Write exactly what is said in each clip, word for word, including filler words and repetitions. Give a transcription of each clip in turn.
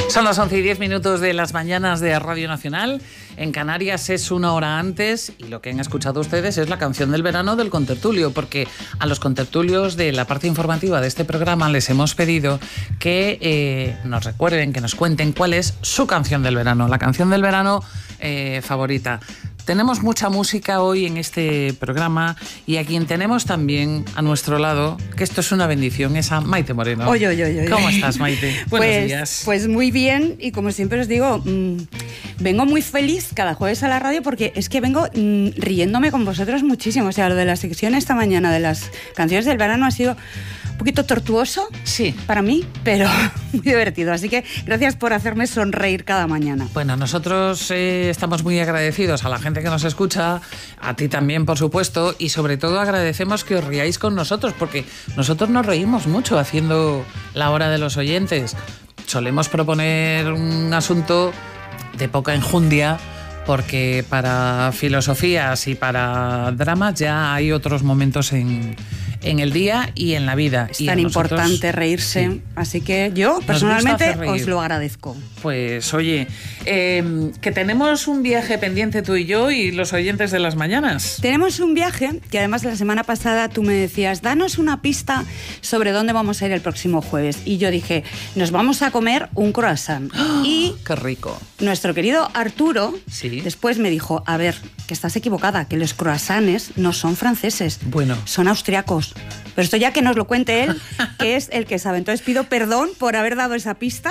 Son las once y diez minutos de las mañanas de Radio Nacional. En Canarias es una hora antes y lo que han escuchado ustedes es la canción del verano del contertulio, porque a los contertulios de la parte informativa de este programa les hemos pedido que eh, nos recuerden, que nos cuenten cuál es su canción del verano, la canción del verano eh, favorita. Tenemos mucha música hoy en este programa y a quien tenemos también a nuestro lado, que esto es una bendición, es a Maite Moreno. Oye, oye, oye. ¿Cómo estás, Maite? Buenos pues, días. Pues muy bien, y como siempre os digo, mmm, vengo muy feliz cada jueves a la radio porque es que vengo mmm, riéndome con vosotros muchísimo. O sea, lo de la sección esta mañana de las canciones del verano ha sido un poquito tortuoso, sí, para mí, pero muy divertido. Así que gracias por hacerme sonreír cada mañana. Bueno, nosotros eh, estamos muy agradecidos a la gente que nos escucha, a ti también, por supuesto, y sobre todo agradecemos que os riáis con nosotros, porque nosotros nos reímos mucho haciendo la hora de los oyentes. Solemos proponer un asunto de poca enjundia, porque para filosofías y para dramas ya hay otros momentos en, en el día y en la vida. Es y tan nosotros, importante reírse, sí. Así que yo personalmente os lo agradezco. Pues oye, eh, que tenemos un viaje pendiente tú y yo y los oyentes de las mañanas. Tenemos un viaje que además la semana pasada tú me decías, danos una pista sobre dónde vamos a ir el próximo jueves. Y yo dije, nos vamos a comer un croissant. ¡Oh, y qué rico! Nuestro querido Arturo, ¿sí? Después me dijo, a ver, que estás equivocada, que los croissants no son franceses, bueno, son austriacos. Pero esto ya que nos lo cuente él, que es el que sabe. Entonces pido perdón por haber dado esa pista,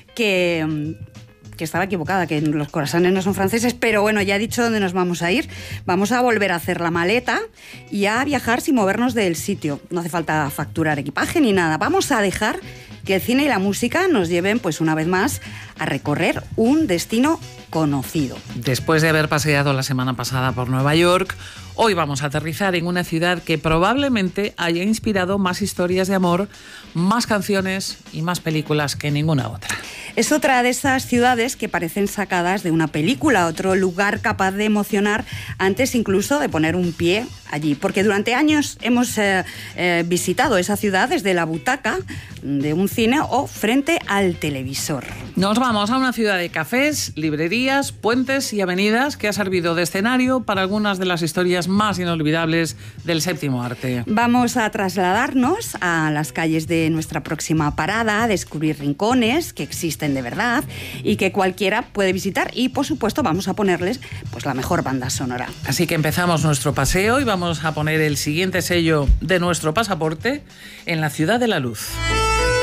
que, que estaba equivocada, que los croissants no son franceses, pero bueno, ya he dicho dónde nos vamos a ir. Vamos a volver a hacer la maleta y a viajar sin movernos del sitio. No hace falta facturar equipaje ni nada. Vamos a dejar que el cine y la música nos lleven, pues una vez más, a recorrer un destino conocido. Después de haber paseado la semana pasada por Nueva York, hoy vamos a aterrizar en una ciudad que probablemente haya inspirado más historias de amor, más canciones y más películas que ninguna otra. Es otra de esas ciudades que parecen sacadas de una película, otro lugar capaz de emocionar antes incluso de poner un pie allí. Porque durante años hemos eh, eh, visitado esa ciudad desde la butaca de un cine o frente al televisor. Nos vamos a una ciudad de cafés, librerías, puentes y avenidas que ha servido de escenario para algunas de las historias más inolvidables del séptimo arte. Vamos a trasladarnos a las calles de nuestra próxima parada, a descubrir rincones que existen de verdad y que cualquiera puede visitar, y por supuesto vamos a ponerles pues la mejor banda sonora. Así que empezamos nuestro paseo y vamos a poner el siguiente sello de nuestro pasaporte en la Ciudad de la Luz.